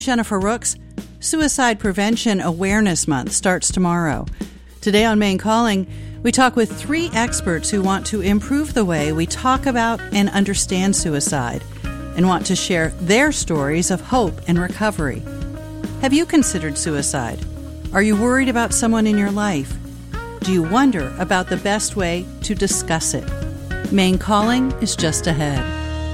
Jennifer Rooks. Suicide Prevention Awareness Month starts tomorrow. Today on Maine Calling, we talk with 3 experts who want to improve the way we talk about and understand suicide and want to share their stories of hope and recovery. Have you considered suicide? Are you worried about someone in your life? Do you wonder about the best way to discuss it? Maine Calling is just ahead.